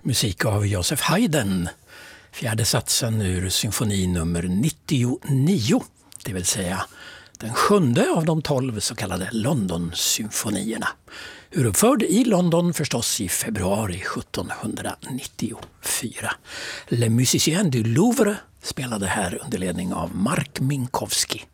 Musik av Joseph Haydn, fjärde satsen ur symfoni nummer 99, det vill säga den sjunde av de 12 så kallade London-symfonierna. Uruppförd i London förstås i februari 1794. Le Musicien du Louvre spelade här under ledning av Mark Minkowski.